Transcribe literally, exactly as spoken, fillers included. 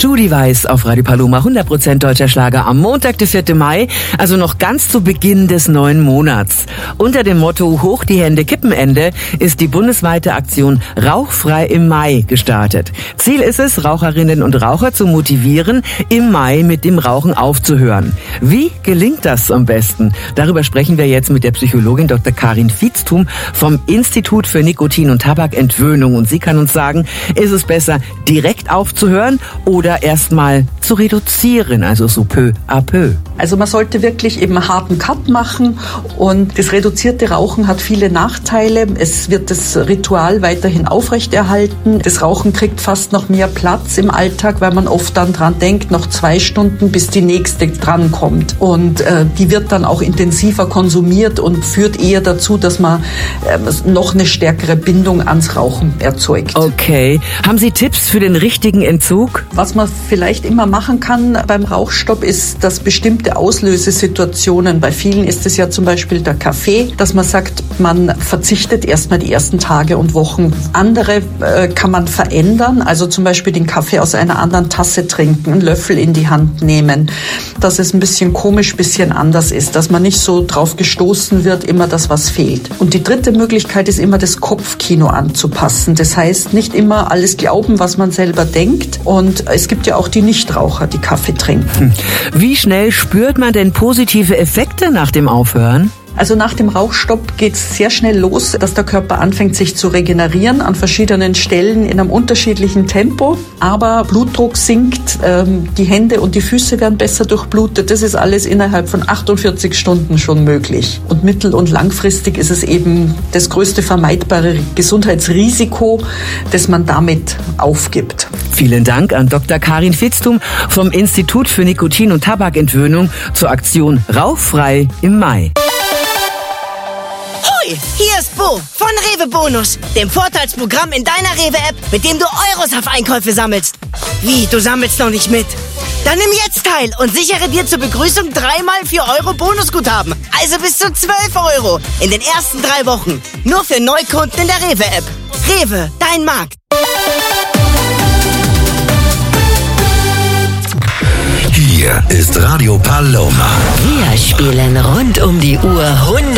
Judy Weiss auf Radio Paloma, hundert Prozent deutscher Schlager am Montag, der vierte Mai, also noch ganz zu Beginn des neuen Monats. Unter dem Motto Hoch die Hände, Kippenende ist die bundesweite Aktion Rauchfrei im Mai gestartet. Ziel ist es, Raucherinnen und Raucher zu motivieren, im Mai mit dem Rauchen aufzuhören. Wie gelingt das am besten? Darüber sprechen wir jetzt mit der Psychologin Doktor Karin Viezthum vom Institut für Nikotin- und Tabakentwöhnung. Und sie kann uns sagen, ist es besser, direkt aufzuhören oder erstmal zu reduzieren, also so peu à peu? Also man sollte wirklich eben einen harten Cut machen, und das reduzierte Rauchen hat viele Nachteile. Es wird das Ritual weiterhin aufrechterhalten. Das Rauchen kriegt fast noch mehr Platz im Alltag, weil man oft dann dran denkt, noch zwei Stunden, bis die nächste drankommt. Und äh, die wird dann auch intensiver konsumiert und führt eher dazu, dass man äh, noch eine stärkere Bindung ans Rauchen erzeugt. Okay. Haben Sie Tipps für den richtigen Entzug? Was man vielleicht immer machen kann beim Rauchstopp ist, dass bestimmte Auslösesituationen, bei vielen ist es ja zum Beispiel der Kaffee, dass man sagt, man verzichtet erstmal die ersten Tage und Wochen. Andere äh, kann man verändern, also zum Beispiel den Kaffee aus einer anderen Tasse trinken, einen Löffel in die Hand nehmen, dass es ein bisschen komisch, ein bisschen anders ist, dass man nicht so drauf gestoßen wird, immer das, was fehlt. Und die dritte Möglichkeit ist immer, das Kopfkino anzupassen. Das heißt, nicht immer alles glauben, was man selber denkt. Und es gibt ja auch die Nichtraucher, die Kaffee trinken. Wie schnell spürt man denn positive Effekte nach dem Aufhören? Also nach dem Rauchstopp geht es sehr schnell los, dass der Körper anfängt, sich zu regenerieren an verschiedenen Stellen in einem unterschiedlichen Tempo. Aber Blutdruck sinkt, ähm, die Hände und die Füße werden besser durchblutet. Das ist alles innerhalb von achtundvierzig Stunden schon möglich. Und mittel- und langfristig ist es eben das größte vermeidbare Gesundheitsrisiko, das man damit aufgibt. Vielen Dank an Doktor Karin Viezthum vom Institut für Nikotin- und Tabakentwöhnung zur Aktion Rauchfrei im Mai. Hier ist Bo von Rewe Bonus, dem Vorteilsprogramm in deiner Rewe-App, mit dem du Euros auf Einkäufe sammelst. Wie, du sammelst noch nicht mit? Dann nimm jetzt teil und sichere dir zur Begrüßung dreimal vier Euro Bonusguthaben. Also bis zu zwölf Euro in den ersten drei Wochen. Nur für Neukunden in der Rewe-App. Rewe, dein Markt. Hier ist Radio Paloma. Wir spielen rund um die Uhr hundert